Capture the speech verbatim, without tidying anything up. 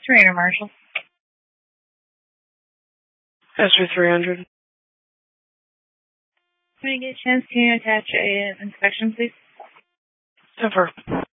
Serena Marshall. Esther three hundred. Can I get a chance to attach a inspection, please? Temper.